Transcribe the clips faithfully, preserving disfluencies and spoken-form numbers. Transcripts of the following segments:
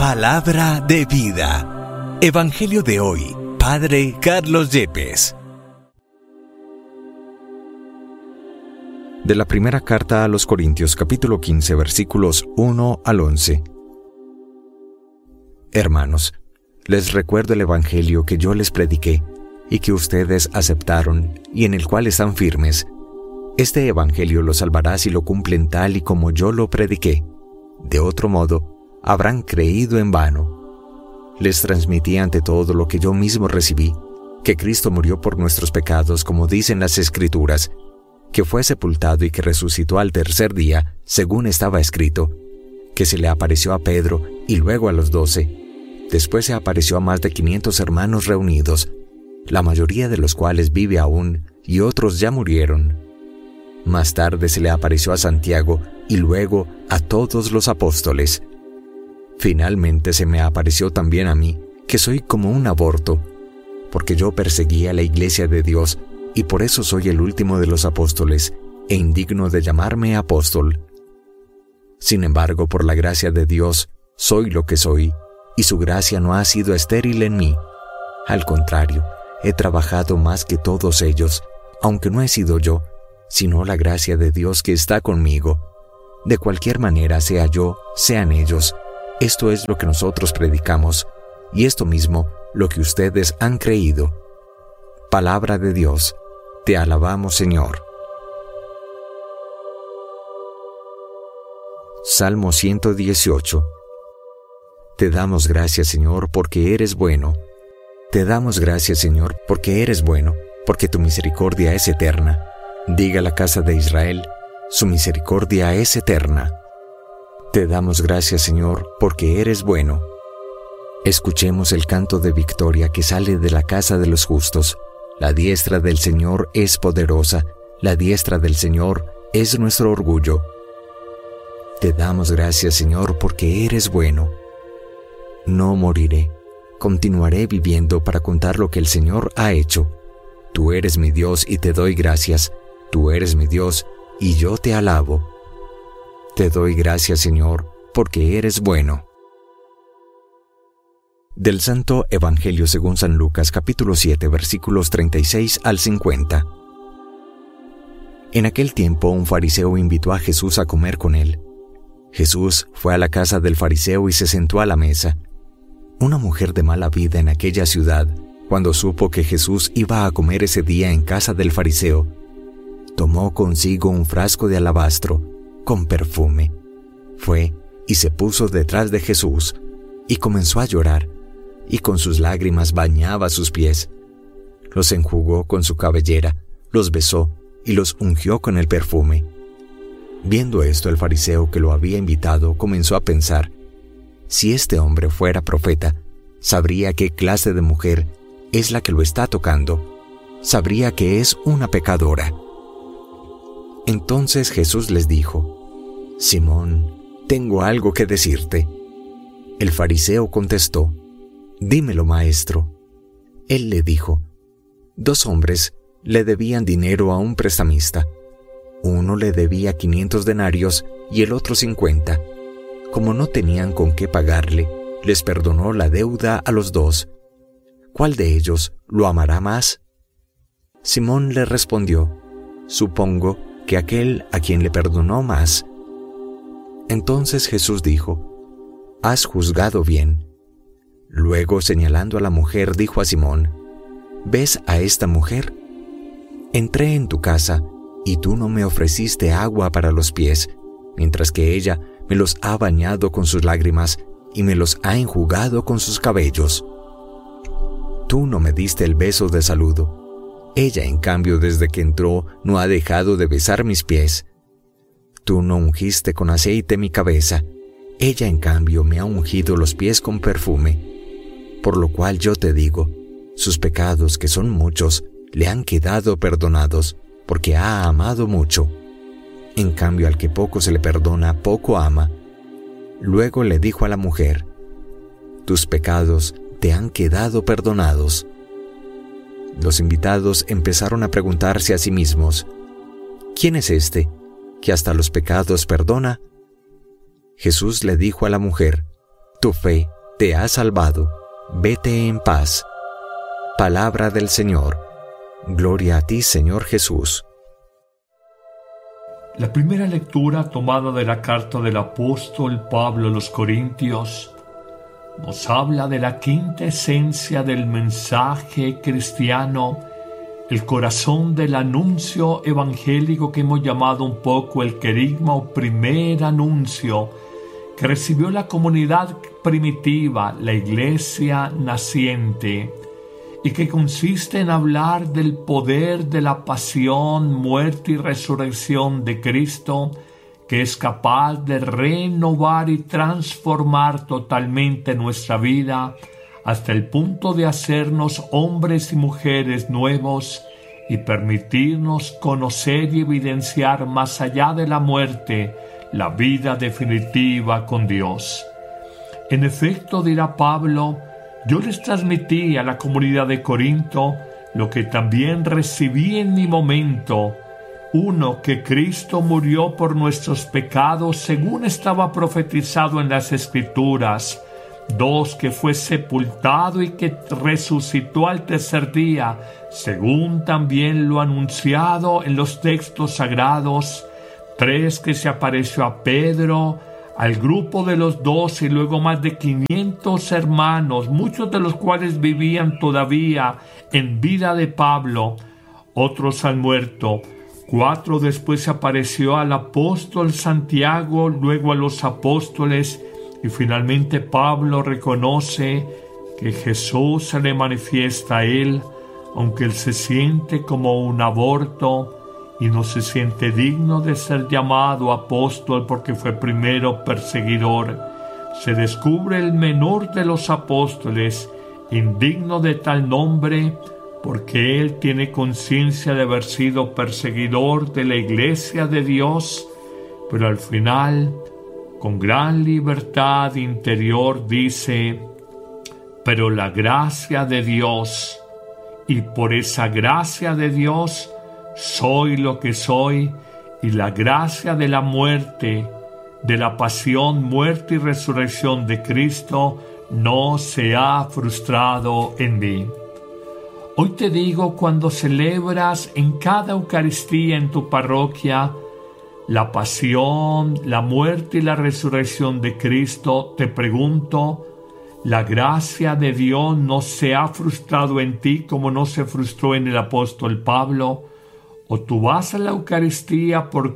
Palabra de vida. Evangelio de hoy. Padre Carlos Yepes. De la primera carta a los Corintios, capítulo quince, versículos uno al once. Hermanos, les recuerdo el Evangelio que yo les prediqué y que ustedes aceptaron y en el cual están firmes. Este Evangelio los salvará si lo cumplen tal y como yo lo prediqué. De otro modo, habrán creído en vano. Les transmití ante todo lo que yo mismo recibí, que Cristo murió por nuestros pecados, como dicen las Escrituras, que fue sepultado y que resucitó al tercer día, según estaba escrito, que se le apareció a Pedro y luego a los doce. Después se apareció a más de quinientos hermanos reunidos, la mayoría de los cuales vive aún y otros ya murieron. Más tarde se le apareció a Santiago y luego a todos los apóstoles. Finalmente se me apareció también a mí, que soy como un aborto, porque yo perseguí a la iglesia de Dios y por eso soy el último de los apóstoles e indigno de llamarme apóstol. Sin embargo, por la gracia de Dios, soy lo que soy, y su gracia no ha sido estéril en mí. Al contrario, he trabajado más que todos ellos, aunque no he sido yo, sino la gracia de Dios que está conmigo. De cualquier manera, sea yo, sean ellos, esto es lo que nosotros predicamos, y esto mismo lo que ustedes han creído. Palabra de Dios. Te alabamos, Señor. Salmo ciento dieciocho. Te damos gracias, Señor, porque eres bueno. Te damos gracias, Señor, porque eres bueno, porque tu misericordia es eterna. Diga la casa de Israel, su misericordia es eterna. Te damos gracias, Señor, porque eres bueno. Escuchemos el canto de victoria que sale de la casa de los justos. La diestra del Señor es poderosa, la diestra del Señor es nuestro orgullo. Te damos gracias, Señor, porque eres bueno. No moriré, continuaré viviendo para contar lo que el Señor ha hecho. Tú eres mi Dios y te doy gracias. Tú eres mi Dios y yo te alabo. Te doy gracias, Señor, porque eres bueno. Del Santo Evangelio según San Lucas, capítulo siete, versículos treinta y seis al cincuenta. En aquel tiempo un fariseo invitó a Jesús a comer con él. Jesús fue a la casa del fariseo y se sentó a la mesa. Una mujer de mala vida en aquella ciudad, cuando supo que Jesús iba a comer ese día en casa del fariseo, tomó consigo un frasco de alabastro con perfume. Fue y se puso detrás de Jesús y comenzó a llorar, y con sus lágrimas bañaba sus pies. Los enjugó con su cabellera, los besó y los ungió con el perfume. Viendo esto, el fariseo que lo había invitado comenzó a pensar: si este hombre fuera profeta, sabría qué clase de mujer es la que lo está tocando. Sabría que es una pecadora. Entonces Jesús les dijo: Simón, tengo algo que decirte. El fariseo contestó: Dímelo, maestro. Él le dijo: Dos hombres le debían dinero a un prestamista. Uno le debía quinientos denarios y el otro cincuenta. Como no tenían con qué pagarle, les perdonó la deuda a los dos. ¿Cuál de ellos lo amará más? Simón le respondió: Supongo que aquel a quien le perdonó más. Entonces Jesús dijo: Has juzgado bien. Luego, señalando a la mujer, dijo a Simón: ¿Ves a esta mujer? Entré en tu casa y tú no me ofreciste agua para los pies, mientras que ella me los ha bañado con sus lágrimas y me los ha enjugado con sus cabellos. Tú no me diste el beso de saludo. Ella, en cambio, desde que entró, no ha dejado de besar mis pies. Tú no ungiste con aceite mi cabeza. Ella, en cambio, me ha ungido los pies con perfume. Por lo cual yo te digo, sus pecados, que son muchos, le han quedado perdonados, porque ha amado mucho. En cambio, al que poco se le perdona, poco ama. Luego le dijo a la mujer: Tus pecados te han quedado perdonados. Los invitados empezaron a preguntarse a sí mismos: ¿Quién es este que hasta los pecados perdona? Jesús le dijo a la mujer: Tu fe te ha salvado. Vete en paz. Palabra del Señor. Gloria a ti, Señor Jesús. La primera lectura tomada de la carta del apóstol Pablo a los Corintios nos habla de la quinta esencia del mensaje cristiano, el corazón del anuncio evangélico que hemos llamado un poco el querigma o primer anuncio que recibió la comunidad primitiva, la iglesia naciente, y que consiste en hablar del poder de la pasión, muerte y resurrección de Cristo, que es capaz de renovar y transformar totalmente nuestra vida hasta el punto de hacernos hombres y mujeres nuevos y permitirnos conocer y evidenciar más allá de la muerte la vida definitiva con Dios. En efecto, dirá Pablo, yo les transmití a la comunidad de Corinto lo que también recibí en mi momento. Uno, que Cristo murió por nuestros pecados según estaba profetizado en las Escrituras. Dos, que fue sepultado y que resucitó al tercer día, según también lo anunciado en los textos sagrados. Tres, que se apareció a Pedro, al grupo de los doce y luego más de quinientos hermanos, muchos de los cuales vivían todavía en vida de Pablo, otros han muerto. Cuatro, después se apareció al apóstol Santiago, luego a los apóstoles, y finalmente Pablo reconoce que Jesús se le manifiesta a él, aunque él se siente como un aborto y no se siente digno de ser llamado apóstol porque fue primero perseguidor. Se descubre el menor de los apóstoles, indigno de tal nombre, porque él tiene conciencia de haber sido perseguidor de la iglesia de Dios, pero al final, con gran libertad interior, dice, pero la gracia de Dios, y por esa gracia de Dios soy lo que soy, y la gracia de la muerte, de la pasión, muerte y resurrección de Cristo no se ha frustrado en mí. Hoy te digo, cuando celebras en cada Eucaristía en tu parroquia la pasión, la muerte y la resurrección de Cristo, te pregunto, ¿la gracia de Dios no se ha frustrado en ti como no se frustró en el apóstol Pablo? ¿O tú vas a la Eucaristía por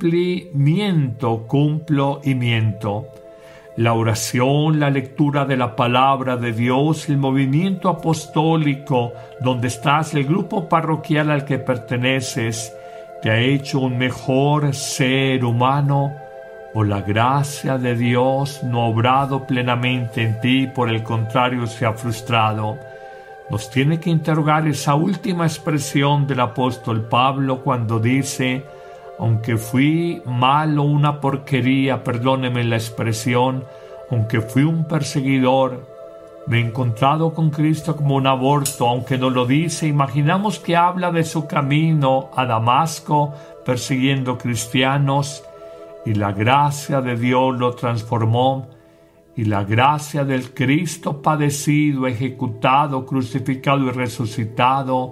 cumplimiento, cumplo y miento? La oración, la lectura de la palabra de Dios, el movimiento apostólico donde estás, el grupo parroquial al que perteneces, ¿te ha hecho un mejor ser humano? ¿O la gracia de Dios no ha obrado plenamente en ti, por el contrario se ha frustrado? Nos tiene que interrogar esa última expresión del apóstol Pablo cuando dice, aunque fui malo, una porquería, perdóneme la expresión, aunque fui un perseguidor, me he encontrado con Cristo como un aborto, aunque no lo dice. Imaginamos que habla de su camino a Damasco persiguiendo cristianos, y la gracia de Dios lo transformó, y la gracia del Cristo padecido, ejecutado, crucificado y resucitado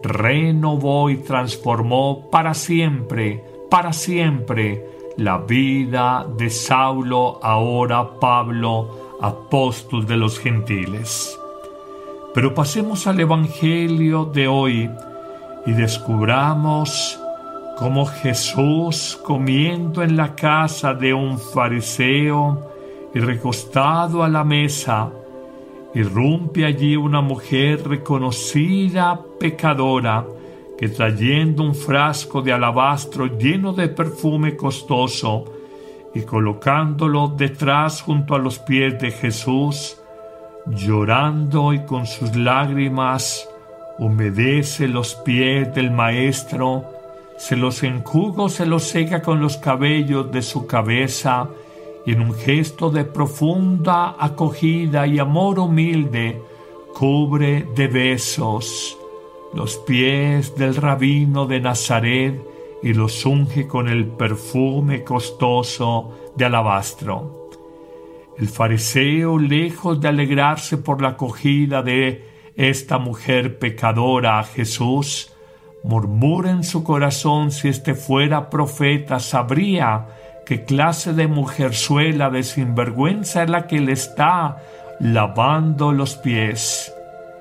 renovó y transformó para siempre, para siempre, la vida de Saulo, ahora Pablo, apóstol de los gentiles. Pero pasemos al Evangelio de hoy y descubramos cómo Jesús, comiendo en la casa de un fariseo y recostado a la mesa, irrumpe allí una mujer reconocida pecadora, que trayendo un frasco de alabastro lleno de perfume costoso y colocándolo detrás junto a los pies de Jesús, llorando y con sus lágrimas humedece los pies del Maestro, se los enjuga, se los seca con los cabellos de su cabeza, y en un gesto de profunda acogida y amor humilde cubre de besos los pies del rabino de Nazaret y los unge con el perfume costoso de alabastro. El fariseo, lejos de alegrarse por la acogida de esta mujer pecadora a Jesús, murmura en su corazón: si este fuera profeta, sabría qué clase de mujerzuela de sinvergüenza es la que le está lavando los pies.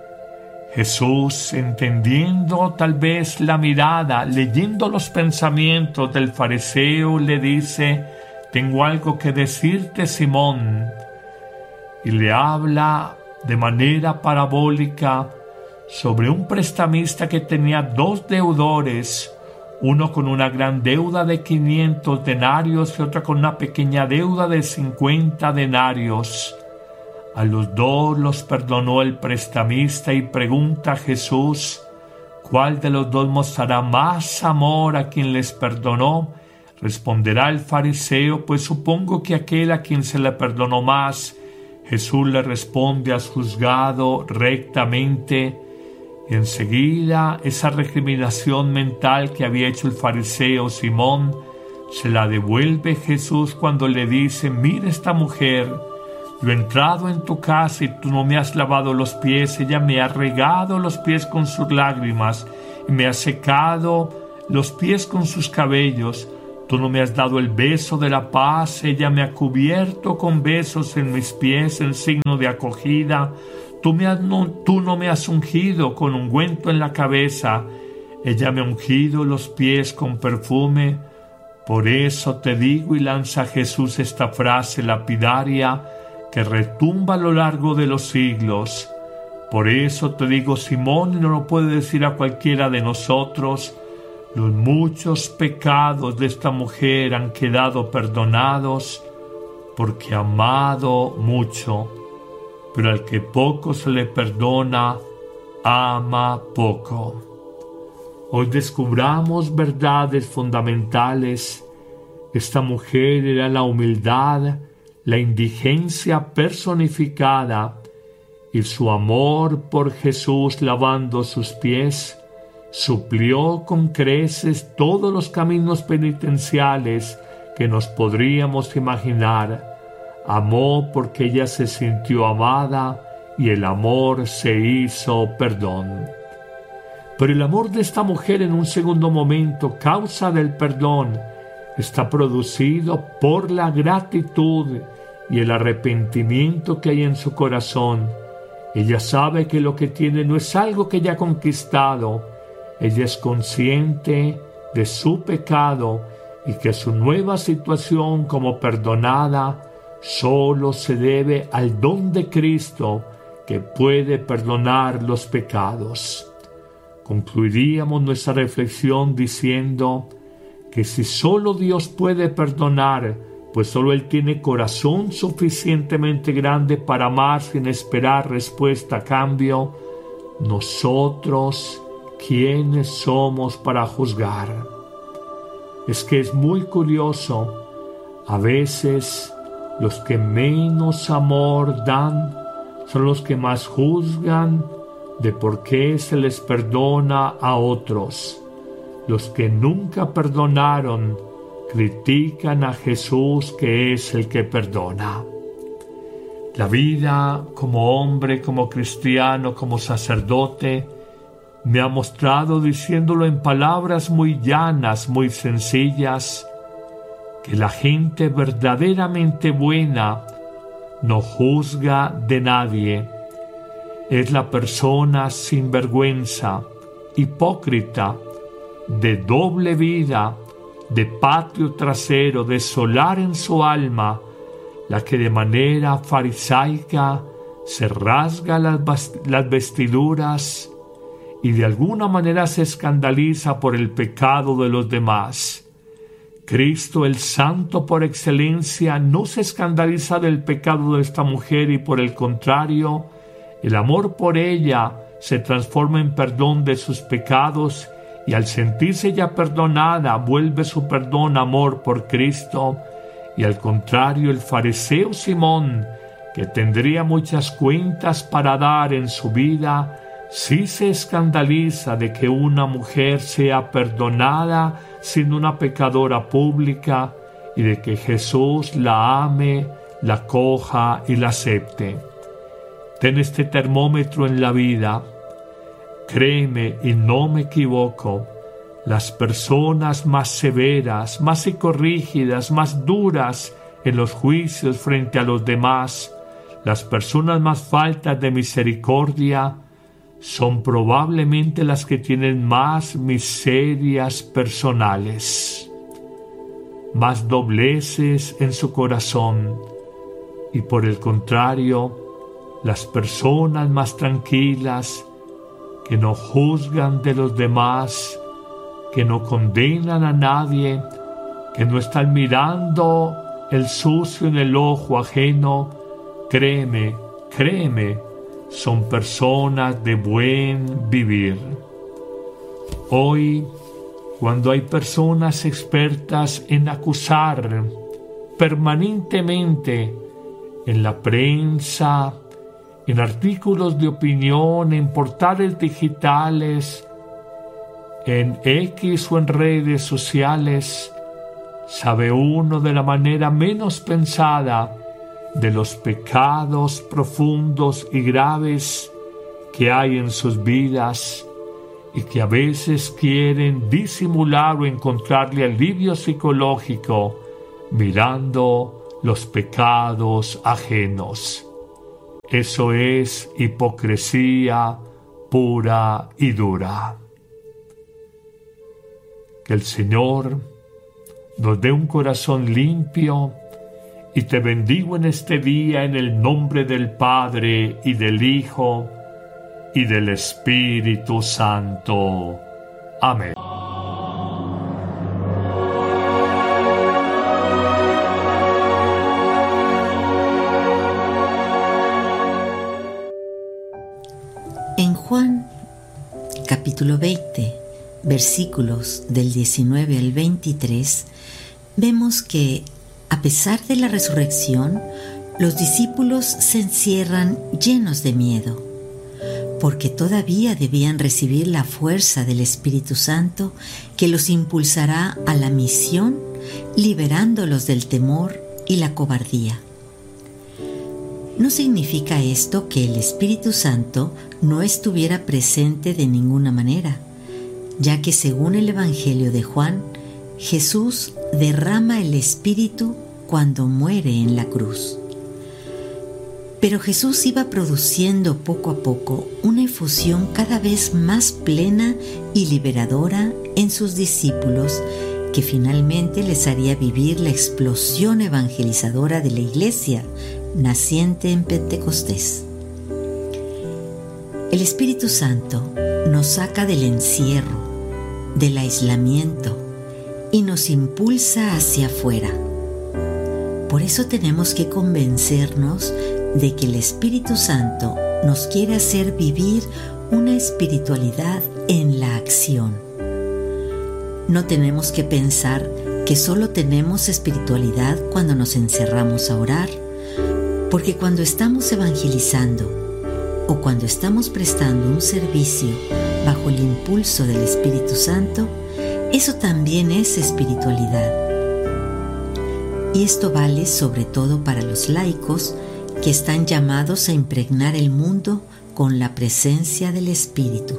Jesús, entendiendo tal vez la mirada, leyendo los pensamientos del fariseo, le dice: tengo algo que decirte, Simón. Y le habla de manera parabólica sobre un prestamista que tenía dos deudores, uno con una gran deuda de quinientos denarios y otro con una pequeña deuda de cincuenta denarios. A los dos los perdonó el prestamista, y pregunta a Jesús: ¿cuál de los dos mostrará más amor a quien les perdonó? Responderá el fariseo: pues supongo que aquel a quien se le perdonó más. Jesús le responde: has juzgado rectamente. Y enseguida esa recriminación mental que había hecho el fariseo Simón se la devuelve Jesús cuando le dice: mira esta mujer, yo he entrado en tu casa y tú no me has lavado los pies. Ella me ha regado los pies con sus lágrimas y me ha secado los pies con sus cabellos. Tú no me has dado el beso de la paz. Ella me ha cubierto con besos en mis pies en signo de acogida. Tú, me has, no, tú no me has ungido con ungüento en la cabeza. Ella me ha ungido los pies con perfume. Por eso te digo, y lanza Jesús esta frase lapidaria que retumba a lo largo de los siglos: por eso te digo, Simón, y no lo puede decir a cualquiera de nosotros, los muchos pecados de esta mujer han quedado perdonados porque ha amado mucho. Pero al que poco se le perdona, ama poco. Hoy descubramos verdades fundamentales. Esta mujer era la humildad, la indigencia personificada, y su amor por Jesús lavando sus pies suplió con creces todos los caminos penitenciales que nos podríamos imaginar. Amó porque ella se sintió amada, y el amor se hizo perdón. Pero el amor de esta mujer, en un segundo momento, causa del perdón, está producido por la gratitud y el arrepentimiento que hay en su corazón. Ella sabe que lo que tiene no es algo que ella ha conquistado. Ella es consciente de su pecado y que su nueva situación como perdonada solo se debe al don de Cristo, que puede perdonar los pecados. Concluiríamos nuestra reflexión diciendo que si solo Dios puede perdonar, pues solo Él tiene corazón suficientemente grande para amar sin esperar respuesta a cambio, nosotros, ¿quiénes somos para juzgar? Es que es muy curioso, a veces los que menos amor dan son los que más juzgan de por qué se les perdona a otros. Los que nunca perdonaron critican a Jesús, que es el que perdona. La vida como hombre, como cristiano, como sacerdote, me ha mostrado, diciéndolo en palabras muy llanas, muy sencillas, que la gente verdaderamente buena no juzga de nadie. Es la persona sin vergüenza, hipócrita, de doble vida, de patio trasero, de solar en su alma, la que de manera farisaica se rasga las, las vestiduras y de alguna manera se escandaliza por el pecado de los demás. Cristo, el santo por excelencia, no se escandaliza del pecado de esta mujer, y por el contrario, el amor por ella se transforma en perdón de sus pecados, y al sentirse ya perdonada, vuelve su perdón amor por Cristo. Y al contrario, el fariseo Simón, que tendría muchas cuentas para dar en su vida, sí se escandaliza de que una mujer sea perdonada siendo una pecadora pública, y de que Jesús la ame, la acoja y la acepte. Ten este termómetro en la vida. Créeme y no me equivoco, las personas más severas, más psicorrígidas, más duras en los juicios frente a los demás, las personas más faltas de misericordia, son probablemente las que tienen más miserias personales, más dobleces en su corazón, y por el contrario, las personas más tranquilas, que no juzgan de los demás, que no condenan a nadie, que no están mirando el sucio en el ojo ajeno, créeme, créeme, son personas de buen vivir. Hoy, cuando hay personas expertas en acusar permanentemente en la prensa, en artículos de opinión, en portales digitales, en X o en redes sociales, sabe uno de la manera menos pensada de los pecados profundos y graves que hay en sus vidas y que a veces quieren disimular o encontrarle alivio psicológico mirando los pecados ajenos. Eso es hipocresía pura y dura. Que el Señor nos dé un corazón limpio y te bendigo en este día en el nombre del Padre y del Hijo y del Espíritu Santo. Amén. En Juan, capítulo veinte, versículos del diecinueve al veintitrés, vemos que, a pesar de la resurrección, los discípulos se encierran llenos de miedo, porque todavía debían recibir la fuerza del Espíritu Santo que los impulsará a la misión, liberándolos del temor y la cobardía. No significa esto que el Espíritu Santo no estuviera presente de ninguna manera, ya que según el Evangelio de Juan, Jesús derrama el Espíritu cuando muere en la cruz. Pero Jesús iba produciendo poco a poco una efusión cada vez más plena y liberadora en sus discípulos, que finalmente les haría vivir la explosión evangelizadora de la Iglesia naciente en Pentecostés. El Espíritu Santo nos saca del encierro, del aislamiento y nos impulsa hacia afuera. Por eso tenemos que convencernos de que el Espíritu Santo nos quiere hacer vivir una espiritualidad en la acción. No tenemos que pensar que solo tenemos espiritualidad cuando nos encerramos a orar, porque cuando estamos evangelizando o cuando estamos prestando un servicio bajo el impulso del Espíritu Santo, eso también es espiritualidad. Y esto vale sobre todo para los laicos que están llamados a impregnar el mundo con la presencia del Espíritu.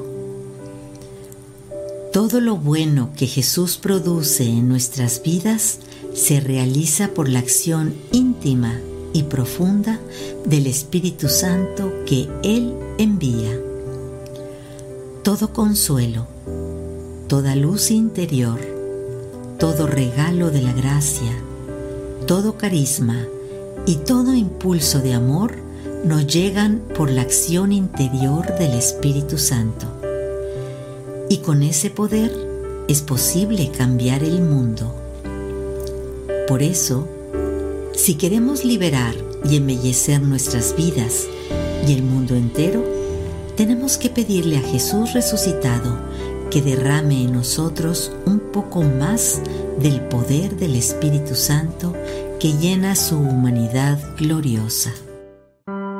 Todo lo bueno que Jesús produce en nuestras vidas se realiza por la acción íntima y profunda del Espíritu Santo que Él envía. Todo consuelo, toda luz interior, todo regalo de la gracia, todo carisma y todo impulso de amor nos llegan por la acción interior del Espíritu Santo. Y con ese poder es posible cambiar el mundo. Por eso, si queremos liberar y embellecer nuestras vidas y el mundo entero, tenemos que pedirle a Jesús resucitado que derrame en nosotros un poco más del poder del Espíritu Santo que llena su humanidad gloriosa.